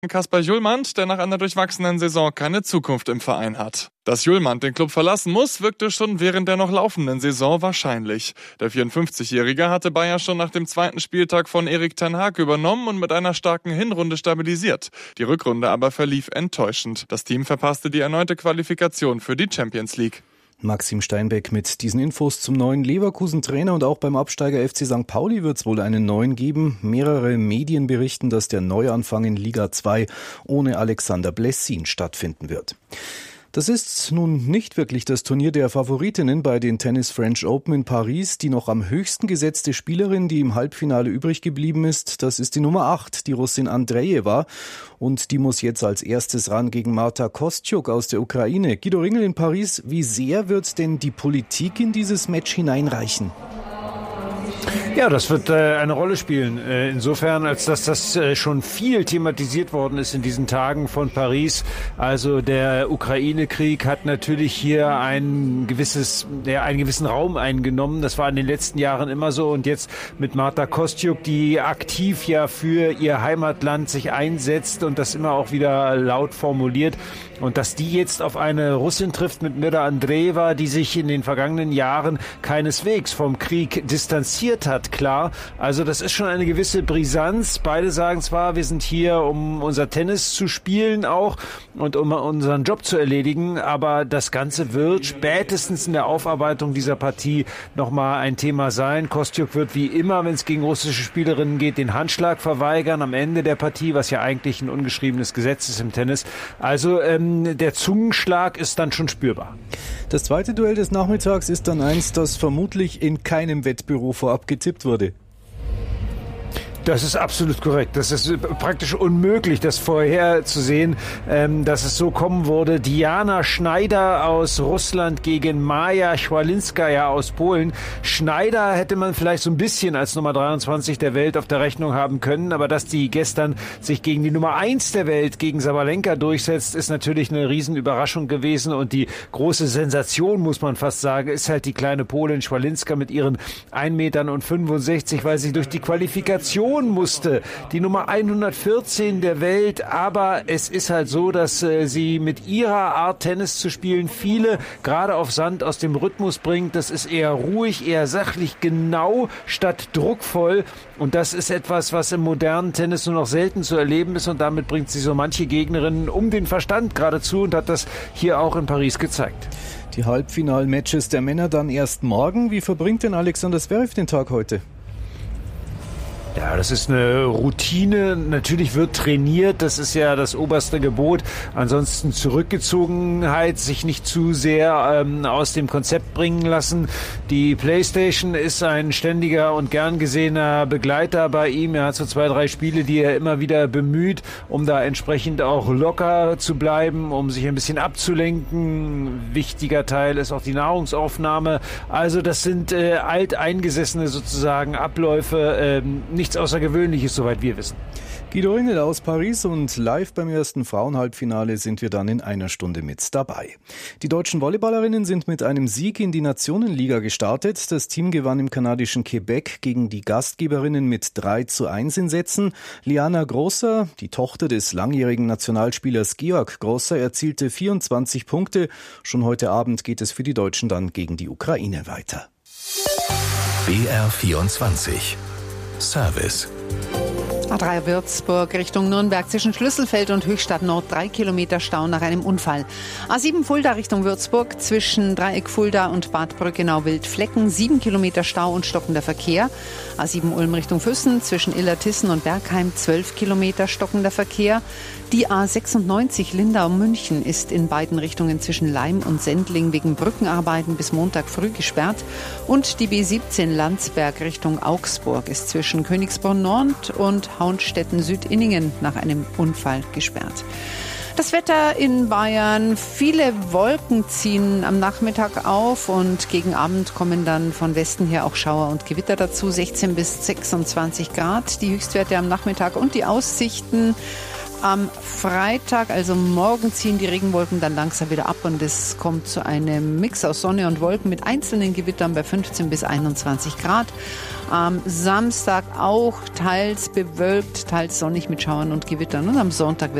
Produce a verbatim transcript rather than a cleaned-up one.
Kasper Hjulmand, der nach einer durchwachsenen Saison keine Zukunft im Verein hat. Dass Hjulmand den Club verlassen muss, wirkte schon während der noch laufenden Saison wahrscheinlich. Der vierundfünfzigjährige hatte Bayer schon nach dem zweiten Spieltag von Erik ten Hag übernommen und mit einer starken Hinrunde stabilisiert. Die Rückrunde aber verlief enttäuschend. Das Team verpasste die erneute Qualifikation für die Champions League. Maxim Steinbeck mit diesen Infos zum neuen Leverkusen-Trainer, und auch beim Absteiger F C Sankt Pauli wird es wohl einen neuen geben. Mehrere Medien berichten, dass der Neuanfang in Liga zwei ohne Alexander Blessin stattfinden wird. Das ist nun nicht wirklich das Turnier der Favoritinnen bei den Tennis French Open in Paris. Die noch am höchsten gesetzte Spielerin, die im Halbfinale übrig geblieben ist, das ist die Nummer acht, die Russin Andreeva. Und die muss jetzt als erstes ran gegen Marta Kostyuk aus der Ukraine. Guido Ringel in Paris, wie sehr wird denn die Politik in dieses Match hineinreichen? Ja, das wird äh, eine Rolle spielen. Äh, insofern, als dass das äh, schon viel thematisiert worden ist in diesen Tagen von Paris. Also der Ukraine-Krieg hat natürlich hier ein gewisses, ja, einen gewissen Raum eingenommen. Das war in den letzten Jahren immer so. Und jetzt mit Marta Kostyuk, die aktiv ja für ihr Heimatland sich einsetzt und das immer auch wieder laut formuliert. Und dass die jetzt auf eine Russin trifft mit Mira Andreeva, die sich in den vergangenen Jahren keineswegs vom Krieg distanziert hat, klar. Also das ist schon eine gewisse Brisanz. Beide sagen zwar, wir sind hier, um unser Tennis zu spielen auch und um unseren Job zu erledigen, aber das Ganze wird spätestens in der Aufarbeitung dieser Partie nochmal ein Thema sein. Kostyuk wird wie immer, wenn es gegen russische Spielerinnen geht, den Handschlag verweigern am Ende der Partie, was ja eigentlich ein ungeschriebenes Gesetz ist im Tennis. Also ähm, der Zungenschlag ist dann schon spürbar. Das zweite Duell des Nachmittags ist dann eins, das vermutlich in keinem Wettbüro vorab getippt wurde. Das ist absolut korrekt. Das ist praktisch unmöglich, das vorherzusehen, ähm, dass es so kommen würde. Diana Schneider aus Russland gegen Maja Chwalinskaja aus Polen. Schneider hätte man vielleicht so ein bisschen als Nummer dreiundzwanzig der Welt auf der Rechnung haben können, aber dass die gestern sich gegen die Nummer eins der Welt, gegen Sabalenka durchsetzt, ist natürlich eine Riesenüberraschung gewesen, und die große Sensation, muss man fast sagen, ist halt die kleine Polin Chwalinska mit ihren ein Meter fünfundsechzig, weil sie durch die Qualifikation musste, die Nummer hundertvierzehn der Welt, aber es ist halt so, dass äh, sie mit ihrer Art Tennis zu spielen viele gerade auf Sand aus dem Rhythmus bringt. Das ist eher ruhig, eher sachlich, genau statt druckvoll, und das ist etwas, was im modernen Tennis nur noch selten zu erleben ist, und damit bringt sie so manche Gegnerinnen um den Verstand geradezu und hat das hier auch in Paris gezeigt. Die Halbfinal-Matches der Männer dann erst morgen. Wie verbringt denn Alexander Zverev den Tag heute? Ja, das ist eine Routine. Natürlich wird trainiert, das ist ja das oberste Gebot. Ansonsten Zurückgezogenheit, sich nicht zu sehr ähm, aus dem Konzept bringen lassen. Die Playstation ist ein ständiger und gern gesehener Begleiter bei ihm. Er hat so zwei, drei Spiele, die er immer wieder bemüht, um da entsprechend auch locker zu bleiben, um sich ein bisschen abzulenken. Wichtiger Teil ist auch die Nahrungsaufnahme. Also das sind äh, alteingesessene sozusagen Abläufe, ähm, nichts Außergewöhnliches, soweit wir wissen. Guido Ringel aus Paris, und live beim ersten Frauenhalbfinale sind wir dann in einer Stunde mit dabei. Die deutschen Volleyballerinnen sind mit einem Sieg in die Nationenliga gestartet. Das Team gewann im kanadischen Quebec gegen die Gastgeberinnen mit drei zu eins in Sätzen. Liana Grosser, die Tochter des langjährigen Nationalspielers Georg Grosser, erzielte vierundzwanzig Punkte. Schon heute Abend geht es für die Deutschen dann gegen die Ukraine weiter. B R vierundzwanzig Service. A drei Würzburg Richtung Nürnberg zwischen Schlüsselfeld und Höchstadt Nord drei Kilometer Stau nach einem Unfall. A sieben Fulda Richtung Würzburg zwischen Dreieck Fulda und Bad Brückenau-Wildflecken sieben Kilometer Stau und stockender Verkehr. A sieben Ulm Richtung Füssen zwischen Illertissen und Bergheim zwölf Kilometer stockender Verkehr. Die A sechsundneunzig Lindau-München ist in beiden Richtungen zwischen Leim und Sendling wegen Brückenarbeiten bis Montag früh gesperrt. Und die B siebzehn Landsberg Richtung Augsburg ist zwischen Königsborn-Nord und Haunstetten-Südinningen nach einem Unfall gesperrt. Das Wetter in Bayern, viele Wolken ziehen am Nachmittag auf und gegen Abend kommen dann von Westen her auch Schauer und Gewitter dazu, sechzehn bis sechsundzwanzig Grad, die Höchstwerte am Nachmittag, und die Aussichten Am Freitag, also morgen, ziehen die Regenwolken dann langsam wieder ab und es kommt zu einem Mix aus Sonne und Wolken mit einzelnen Gewittern bei fünfzehn bis einundzwanzig Grad. Am Samstag auch teils bewölkt, teils sonnig mit Schauern und Gewittern und am Sonntag wird